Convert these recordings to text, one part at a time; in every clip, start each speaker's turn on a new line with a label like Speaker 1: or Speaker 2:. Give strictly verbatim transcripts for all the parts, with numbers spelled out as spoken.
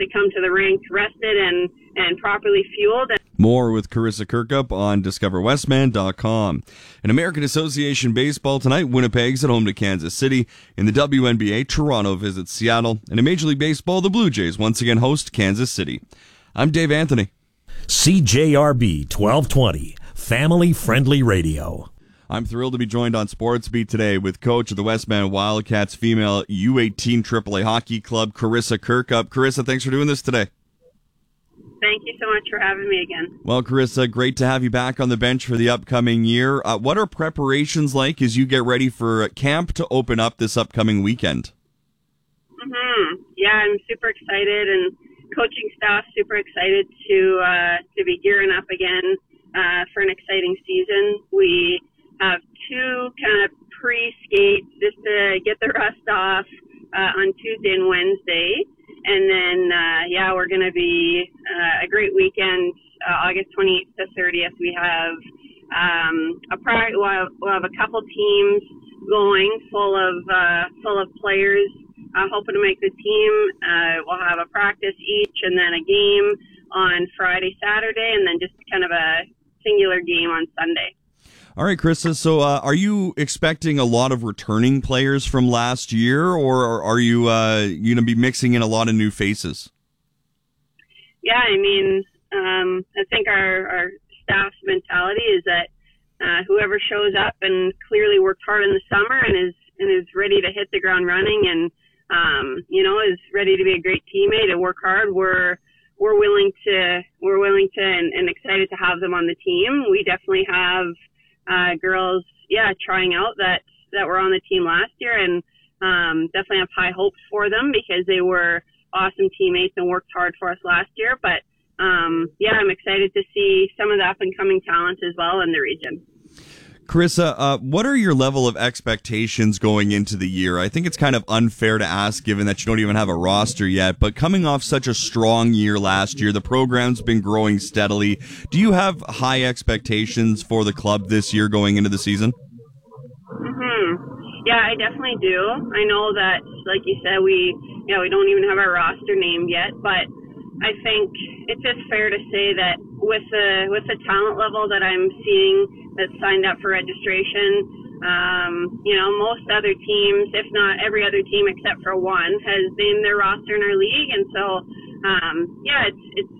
Speaker 1: to come to the rink rested and, and properly fueled.
Speaker 2: More with Carissa Kirkup on discover westman dot com. In American Association Baseball tonight, Winnipeg's at home to Kansas City. In the W N B A, Toronto visits Seattle. And in Major League Baseball, the Blue Jays once again host Kansas City. I'm Dave Anthony.
Speaker 3: C J R B twelve twenty, family-friendly radio.
Speaker 2: I'm thrilled to be joined on Sports Beat today with coach of the Westman Wildcats female U eighteen triple A Hockey Club, Carissa Kirkup. Carissa, thanks for doing this today.
Speaker 1: Thank you so much for having me again.
Speaker 2: Well, Carissa, great to have you back on the bench for the upcoming year. Uh, what are preparations like as you get ready for camp to open up this upcoming weekend?
Speaker 1: Mm-hmm. Yeah, I'm super excited, and coaching staff super excited to uh, to be gearing up again uh, for an exciting season. We have two kind of pre-skates just to get the rust off uh, on Tuesday and Wednesday. And then, uh, yeah, we're going to be uh, a great weekend, uh, August twenty-eighth to thirtieth. We have um, a pri- we'll have, we'll have a couple teams going full of uh, full of players uh, hoping to make the team. Uh, we'll have a practice each, and then a game on Friday, Saturday, and then just kind of a singular game on Sunday.
Speaker 2: All right, Carissa, so uh, are you expecting a lot of returning players from last year, or are you uh, you going to be mixing in a lot of new faces?
Speaker 1: Yeah, I mean, um, I think our, our staff's mentality is that uh, whoever shows up and clearly worked hard in the summer and is and is ready to hit the ground running and, um, you know, is ready to be a great teammate and work hard, we're we're willing to, we're willing to and, and excited to have them on the team. We definitely have Uh, girls, yeah, trying out that, that were on the team last year, and um, definitely have high hopes for them because they were awesome teammates and worked hard for us last year. But um, yeah, I'm excited to see some of the up and coming talent as well in the region.
Speaker 2: Carissa, uh, what are your level of expectations going into the year? I think it's kind of unfair to ask given that you don't even have a roster yet, but coming off such a strong year last year, the program's been growing steadily. Do you have high expectations for the club this year going into the season?
Speaker 1: Mm-hmm. Yeah, I definitely do. I know that, like you said, we, you know, we don't even have our roster named yet, but I think it's just fair to say that with the with the talent level that I'm seeing that's signed up for registration, um, you know, most other teams, if not every other team except for one, has named their roster in our league. And so, um, yeah, it's it's.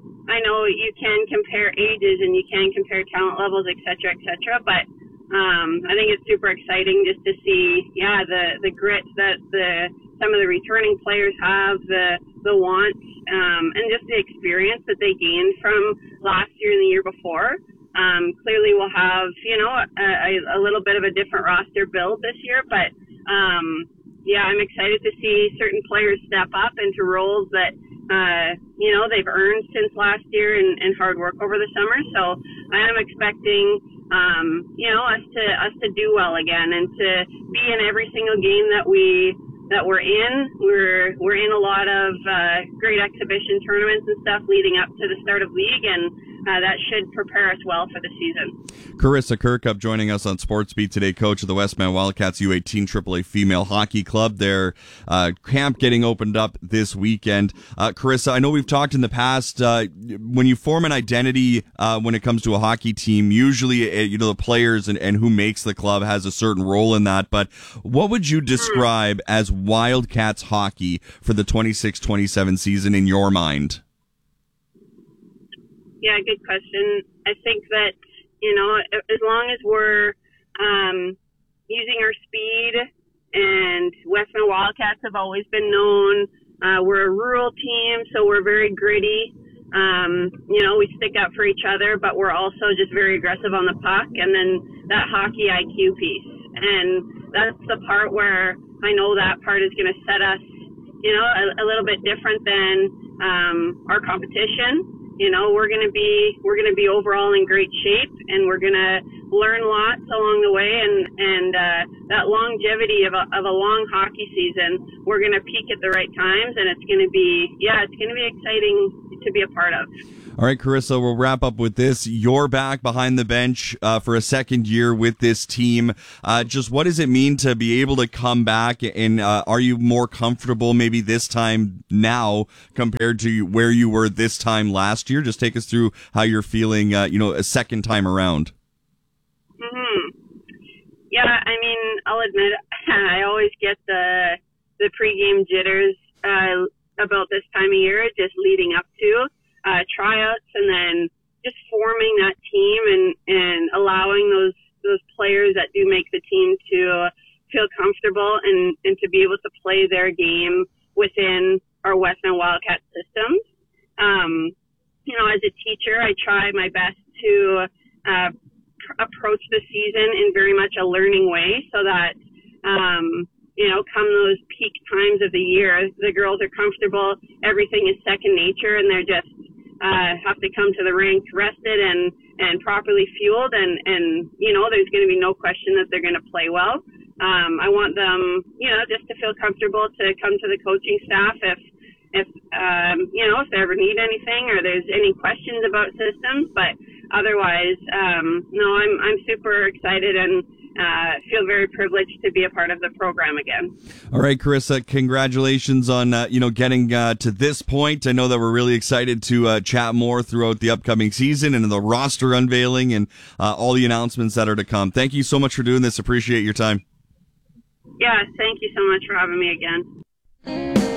Speaker 1: I know you can compare ages and you can compare talent levels, et cetera, et cetera, but um, I think it's super exciting just to see, yeah, the the grit that the some of the returning players have, the the wants, um, and just the experience that they gained from last year and the year before. Um, clearly we'll have, you know, a, a little bit of a different roster build this year, but um, yeah, I'm excited to see certain players step up into roles that, uh, you know, they've earned since last year and, and hard work over the summer. So I am expecting, um, you know, us to us to do well again and to be in every single game that we that we're in. We're we're in a lot of uh, great exhibition tournaments and stuff leading up to the start of league, and uh, that should prepare us well for the season.
Speaker 2: Carissa Kirkup joining us on Sports Beat today, coach of the Westman Wildcats U eighteen triple A Female Hockey Club. Their uh, camp getting opened up this weekend. Uh, Carissa, I know we've talked in the past, uh, when you form an identity uh, when it comes to a hockey team, usually uh, you know the players and, and who makes the club has a certain role in that, but what would you describe as Wildcats hockey for the twenty-six twenty-seven season in your mind?
Speaker 1: Yeah, good question. I think that, you know, as long as we're um, using our speed, and Westman Wildcats have always been known, uh, we're a rural team, so we're very gritty. Um, you know, we stick up for each other, but we're also just very aggressive on the puck, and then that hockey I Q piece. And that's the part where I know that part is going to set us, you know, a, a little bit different than um, our competition. You know, we're going to be we're going to be overall in great shape, and we're going to learn lots along the way, and and uh, that longevity of a of a long hockey season, we're going to peak at the right times, and it's going to be yeah, it's going to be exciting to be a part of.
Speaker 2: All right, Carissa, we'll wrap up with this. You're back behind the bench uh, for a second year with this team. Uh, just what does it mean to be able to come back, and uh, are you more comfortable maybe this time now compared to where you were this time last year? Just take us through how you're feeling, uh, you know, a second time around.
Speaker 1: Mm-hmm. Yeah, I mean, I'll admit, I always get the the pregame jitters uh, about this time of year, just leading up to Uh, tryouts, and then just forming that team and, and allowing those those players that do make the team to feel comfortable and, and to be able to play their game within our Westman Wildcat systems. Um, you know, as a teacher, I try my best to uh, pr- approach the season in very much a learning way, so that um, you know, come those peak times of the year, the girls are comfortable, everything is second nature, and they're just uh, have to come to the rink rested and, and properly fueled, and, and, you know, there's going to be no question that they're going to play well. Um, I want them, you know, just to feel comfortable to come to the coaching staff if, if, um, you know, if they ever need anything or there's any questions about systems, but otherwise, um, no, I'm, I'm super excited and, Uh, feel very privileged to be a part of the program again.
Speaker 2: All right, Carissa, congratulations on uh, you know getting uh, to this point. I know that we're really excited to uh, chat more throughout the upcoming season and the roster unveiling and uh, all the announcements that are to come. Thank you so much for doing this. Appreciate your time.
Speaker 1: Yeah, thank you so much for having me again.